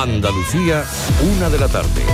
Andalucía, 1 de la tarde.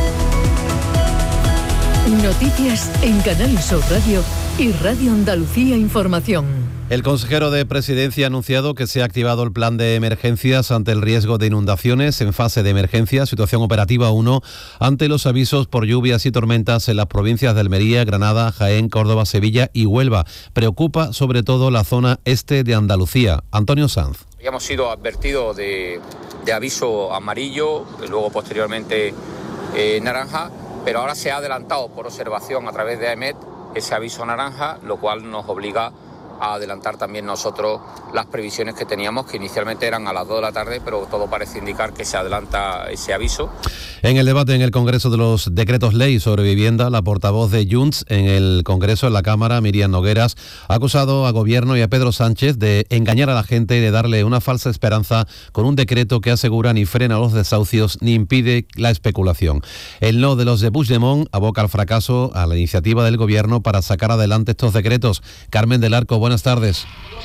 Noticias en Canal Sur Radio y Radio Andalucía Información. El consejero de Presidencia ha anunciado que se ha activado el plan de emergencias ante el riesgo de inundaciones en fase de emergencia, situación operativa 1, ante los avisos por lluvias y tormentas en las provincias de Almería, Granada, Jaén, Córdoba, Sevilla y Huelva. Preocupa sobre todo la zona este de Andalucía. Antonio Sanz. Habíamos sido advertidos de aviso amarillo, luego posteriormente naranja, pero ahora se ha adelantado por observación a través de AEMET ese aviso naranja, lo cual nos obliga a adelantar también nosotros las previsiones que teníamos, que inicialmente eran a las 2 de la tarde, pero todo parece indicar que se adelanta ese aviso. En el debate en el Congreso de los Decretos Ley sobre Vivienda, la portavoz de Junts en el Congreso, en la Cámara, Miriam Nogueras, ha acusado a Gobierno y a Pedro Sánchez de engañar a la gente y de darle una falsa esperanza con un decreto que asegura ni frena los desahucios ni impide la especulación. El no de los de Puigdemont aboca al fracaso a la iniciativa del Gobierno para sacar adelante estos decretos. Carmen del Arco, buenas tardes.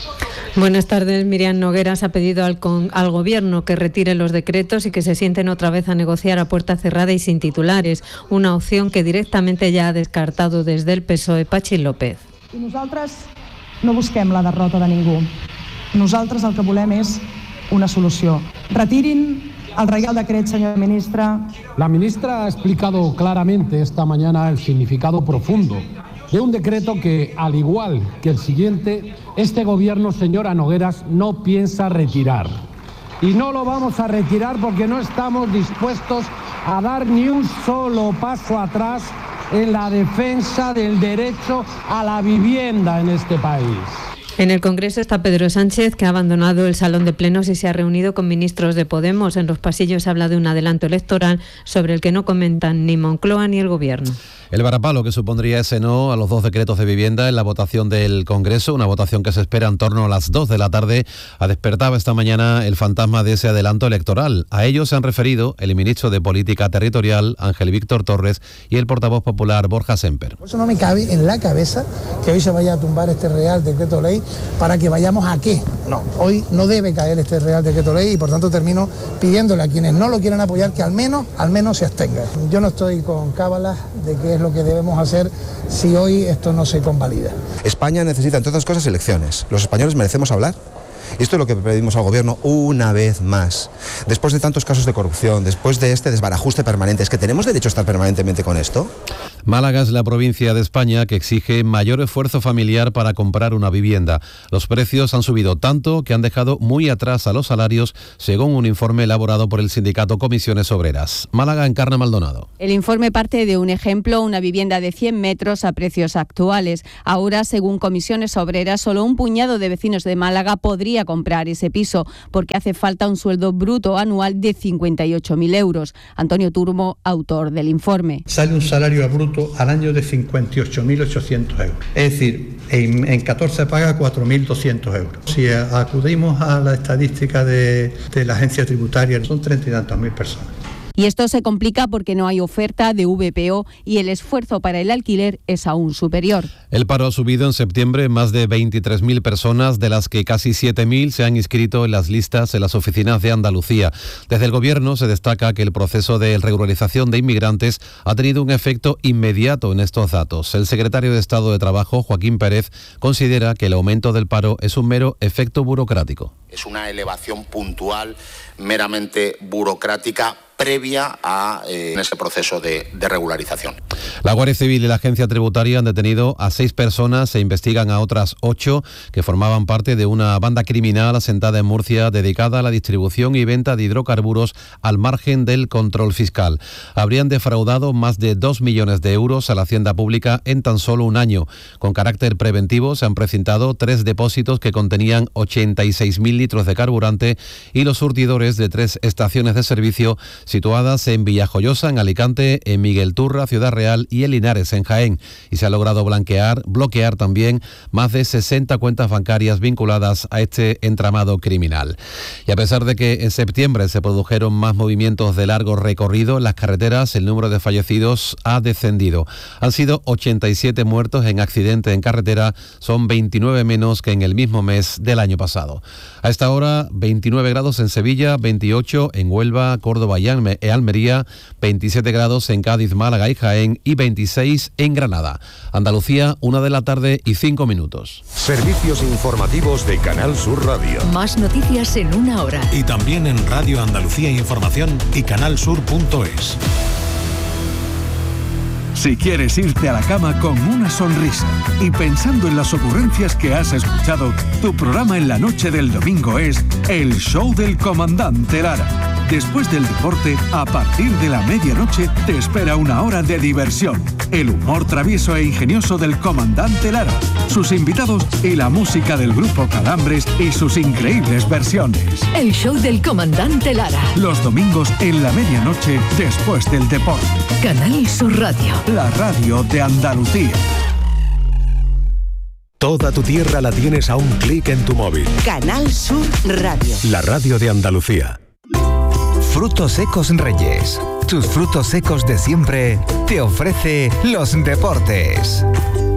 Buenas tardes. Miriam Nogueras ha pedido al Gobierno que retire los decretos y que se sienten otra vez a negociar a puerta cerrada y sin titulares, una opción que directamente ya ha descartado desde el PSOE Pachi López. I nosaltres no busquem la derrota de ningú. Nosaltres el que volem és una solució. Retirin el Reial Decret, señora ministra. La ministra ha explicado claramente esta mañana el significado profundo de un decreto que, al igual que el siguiente, este Gobierno, señora Nogueras, no piensa retirar. Y no lo vamos a retirar porque no estamos dispuestos a dar ni un solo paso atrás en la defensa del derecho a la vivienda en este país. En el Congreso está Pedro Sánchez, que ha abandonado el salón de plenos y se ha reunido con ministros de Podemos. En los pasillos habla de un adelanto electoral sobre el que no comentan ni Moncloa ni el Gobierno. El varapalo que supondría ese no a los 2 decretos de vivienda en la votación del Congreso, una votación que se espera en torno a las 2 de la tarde, ha despertado esta mañana el fantasma de ese adelanto electoral. A ello se han referido el ministro de Política Territorial, Ángel Víctor Torres, y el portavoz popular, Borja Semper. Por eso no me cabe en la cabeza que hoy se vaya a tumbar este Real Decreto Ley para que vayamos a qué. No, hoy no debe caer este Real Decreto Ley y por tanto termino pidiéndole a quienes no lo quieran apoyar que al menos se abstengan. Yo no estoy con cábalas de qué es lo que debemos hacer si hoy esto no se convalida. España necesita, entre otras cosas, elecciones. Los españoles merecemos hablar. Y esto es lo que pedimos al Gobierno una vez más. Después de tantos casos de corrupción, después de este desbarajuste permanente, ¿es que tenemos derecho a estar permanentemente con esto? Málaga es la provincia de España que exige mayor esfuerzo familiar para comprar una vivienda. Los precios han subido tanto que han dejado muy atrás a los salarios, según un informe elaborado por el sindicato Comisiones Obreras. Málaga, Encarna Maldonado. El informe parte de un ejemplo, una vivienda de 100 metros a precios actuales. Ahora, según Comisiones Obreras, solo un puñado de vecinos de Málaga podría comprar ese piso, porque hace falta un sueldo bruto anual de 58.000 euros. Antonio Turmo, autor del informe. Sale un salario bruto al año de 58.800 euros. Es decir, en 14 paga 4.200 euros. Si acudimos a la estadística de la agencia tributaria, son 30 y tantas mil personas. Y esto se complica porque no hay oferta de VPO y el esfuerzo para el alquiler es aún superior. El paro ha subido en septiembre más de 23.000 personas, de las que casi 7.000 se han inscrito en las listas en las oficinas de Andalucía. Desde el Gobierno se destaca que el proceso de regularización de inmigrantes ha tenido un efecto inmediato en estos datos. El secretario de Estado de Trabajo, Joaquín Pérez, considera que el aumento del paro es un mero efecto burocrático. Es una elevación puntual, meramente burocrática, previa a ese proceso de regularización. La Guardia Civil y la Agencia Tributaria han detenido a 6 personas e investigan a otras 8 que formaban parte de una banda criminal asentada en Murcia dedicada a la distribución y venta de hidrocarburos al margen del control fiscal. Habrían defraudado más de 2 millones de euros a la hacienda pública en tan solo un año. Con carácter preventivo se han precintado 3 depósitos que contenían 86.000 litros de carburante y los surtidores de 3 estaciones de servicio situadas en Villajoyosa, en Alicante, en Miguel Turra, Ciudad Real y en Linares, en Jaén. Y se ha logrado bloquear también más de 60 cuentas bancarias vinculadas a este entramado criminal. Y a pesar de que en septiembre se produjeron más movimientos de largo recorrido en las carreteras, el número de fallecidos ha descendido. Han sido 87 muertos en accidente en carretera, son 29 menos que en el mismo mes del año pasado. A esta hora, 29 grados en Sevilla, 28 en Huelva, Córdoba y Almería, 27 grados en Cádiz, Málaga y Jaén y 26 en Granada. Andalucía, 1:05 p.m. Servicios informativos de Canal Sur Radio. Más noticias en una hora. Y también en Radio Andalucía Información y canalsur.es. Si quieres irte a la cama con una sonrisa y pensando en las ocurrencias que has escuchado, tu programa en la noche del domingo es El Show del Comandante Lara. Después del deporte, a partir de la medianoche, te espera una hora de diversión. El humor travieso e ingenioso del Comandante Lara, sus invitados y la música del grupo Calambres y sus increíbles versiones. El Show del Comandante Lara. Los domingos en la medianoche, después del deporte. Canal Sur Radio. La radio de Andalucía. Toda tu tierra la tienes a un clic en tu móvil. Canal Sur Radio. La radio de Andalucía. Frutos Secos Reyes. Tus frutos secos de siempre te ofrece los deportes.